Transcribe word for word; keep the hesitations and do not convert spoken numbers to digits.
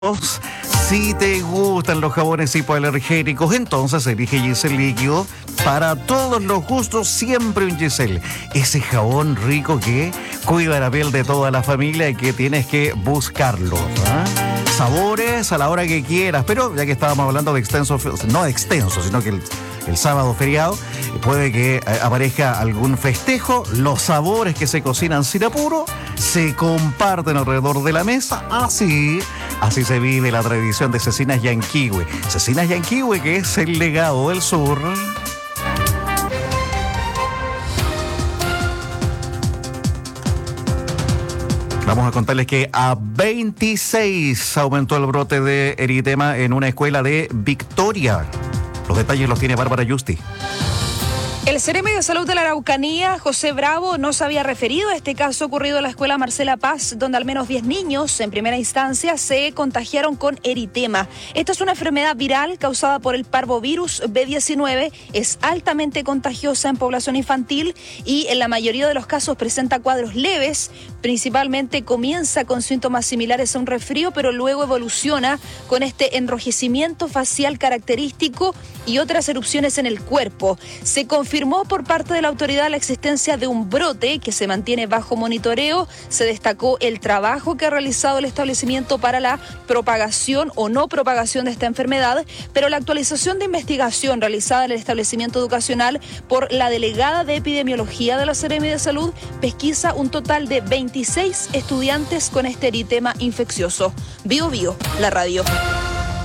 Si te gustan los jabones hipoalergénicos, entonces elige Giselle líquido para todos los gustos, siempre un Giselle. Ese jabón rico que cuida la piel de toda la familia y que tienes que buscarlo, ¿eh? Sabores a la hora que quieras, pero ya que estábamos hablando de extenso, no de extenso, sino que el, el sábado feriado puede que eh, aparezca algún festejo, los sabores que se cocinan sin apuro se comparten alrededor de la mesa, así, así se vive la tradición de Cecinas Yanquihue. Cecinas Yanquihue, que es el legado del sur. Vamos a contarles que a veintiséis aumentó el brote de eritema en una escuela de Victoria. Los detalles los tiene Bárbara Yusti. El Seremi de Salud de la Araucanía, José Bravo, no se había referido a este caso ocurrido en la escuela Marcela Paz, donde al menos diez niños, en primera instancia, se contagiaron con eritema. Esta es una enfermedad viral causada por el parvovirus B diecinueve, es altamente contagiosa en población infantil y en la mayoría de los casos presenta cuadros leves. Principalmente comienza con síntomas similares a un resfrío, pero luego evoluciona con este enrojecimiento facial característico y otras erupciones en el cuerpo. Se confirmó por parte de la autoridad la existencia de un brote que se mantiene bajo monitoreo. Se destacó el trabajo que ha realizado el establecimiento para la propagación o no propagación de esta enfermedad, pero la actualización de investigación realizada en el establecimiento educacional por la delegada de epidemiología de la Seremi de Salud pesquisa un total de veintiséis estudiantes con este eritema infeccioso. Bio Bio, la radio.